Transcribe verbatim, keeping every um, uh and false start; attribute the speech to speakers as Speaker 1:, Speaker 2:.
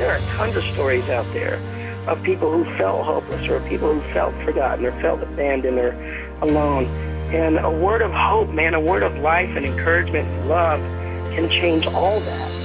Speaker 1: there are tons of stories out there of people who felt hopeless or people who felt forgotten or felt abandoned or alone. And a word of hope, man, a word of life and encouragement and love can change all that.